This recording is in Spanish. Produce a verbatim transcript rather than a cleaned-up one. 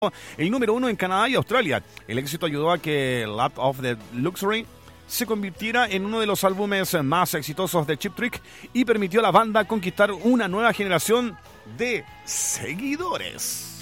el número uno en Canadá y Australia. El éxito ayudó a que Lap of the Luxury se convirtiera en uno de los álbumes más exitosos de Cheap Trick y permitió a la banda conquistar una nueva generación de seguidores.